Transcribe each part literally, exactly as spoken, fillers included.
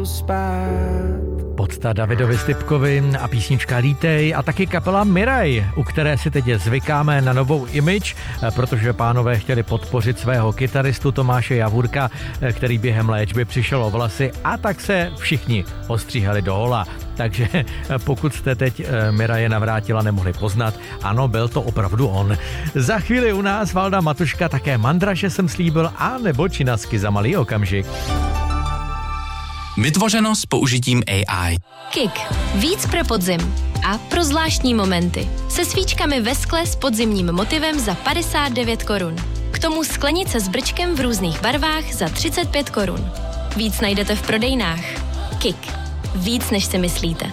spát. Podsta Davidovi Stypkovi a písnička Lítej a taky kapela Miraj, u které si teď zvykáme na novou image, protože pánové chtěli podpořit svého kytaristu Tomáše Javůrka, který během léčby přišel o vlasy a tak se všichni ostříhali do hola. Takže pokud jste teď Miraje Navrátila nemohli poznat, ano, byl to opravdu on. Za chvíli u nás Valda Matuška, také Mandraže jsem slíbil, a nebo Činasky za malý okamžik. Vytvořeno s použitím A I. Kik. Víc pro podzim. A pro zvláštní momenty. Se svíčkami ve skle s podzimním motivem za padesát devět korun. K tomu sklenice s brčkem v různých barvách za třicet pět korun. Víc najdete v prodejnách. Kik. Víc, než si myslíte.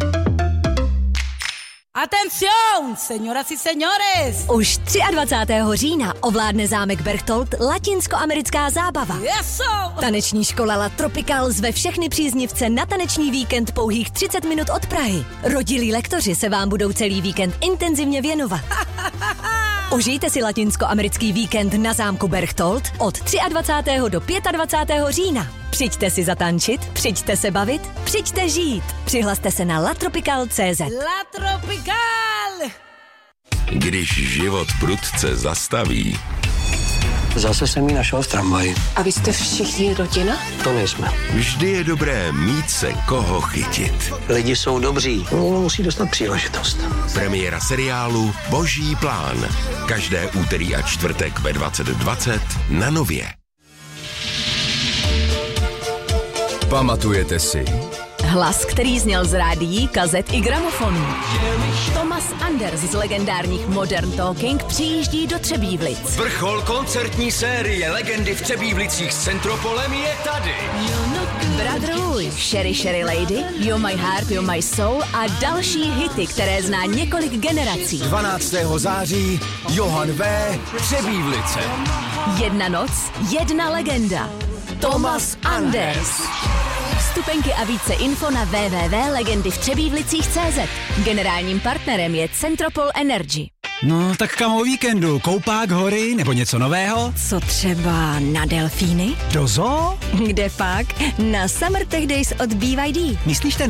Atención, señoras y señores! Už dvacátého třetího října ovládne zámek Berchtold latinskoamerická zábava. Yes, Taneční škola La Tropical zve všechny příznivce na taneční víkend pouhých třicet minut od Prahy. Rodilí lektoři se vám budou celý víkend intenzivně věnovat. Užijte si latinskoamerický víkend na zámku Berchtold od dvacátého třetího do dvacátého pátého října. Přijďte si zatančit, přijďte se bavit, přijďte žít. Přihlaste se na latropical tečka cé zet. La Tropical! Když život prudce zastaví, Zase jsem ji našel v tramvaji. A vy jste všichni rodina? To nejsme. vždy je dobré mít se koho chytit. Lidi jsou dobří, jenom musí dostat příležitost. Premiéra seriálu Boží plán. Každé úterý a čtvrtek ve dvacet dvacet na Nově. Pamatujete si? Hlas, který zněl z rádií, kazet i gramofonů. Thomas Anders z legendárních Modern Talking přijíždí do Třebívlic. Vrchol koncertní série Legendy v Třebívlicích s Centropolem je tady. Brother Louis, Sherry Sherry Lady, You're My Heart, You're My Soul a další hity, které zná několik generací. dvanáctého září Johan V. Třebívlice. Jedna noc, jedna legenda. Thomas Anders. Vstupenky a více info na w w w tečka legendy v Třebívlicích tečka cé zet. Generálním partnerem je Centropol Energy. No, tak kam o víkendu? Koupák, hory nebo něco nového? Co třeba na delfíny? Do zoo? Kde pak? Na Summer Tech Days od B Y D. Myslíš ten